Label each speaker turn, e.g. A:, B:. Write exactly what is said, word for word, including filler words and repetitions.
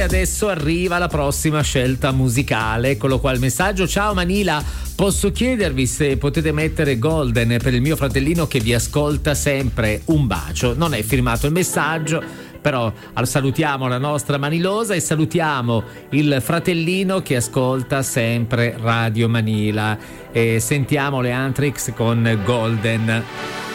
A: adesso arriva la prossima scelta musicale. Eccolo qua il messaggio. Ciao Manila, posso chiedervi se potete mettere Golden per il mio fratellino che vi ascolta sempre? Un bacio. Non è firmato il messaggio, però salutiamo la nostra Manilosa e salutiamo il fratellino che ascolta sempre Radio Manila, e sentiamo le Anthrax con Golden.